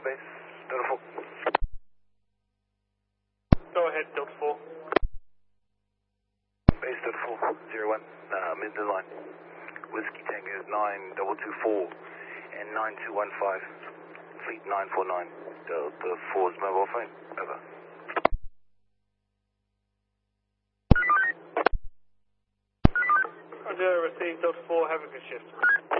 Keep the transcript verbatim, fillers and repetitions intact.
base, Delta four. Go ahead, Delta four. Base Delta four, zero one, uh, mid the line. Whiskey Tango nine two two four and nine two one five. Fleet nine four nine. Delta four's mobile phone. Over. Roger, received Delta four, have a good shift.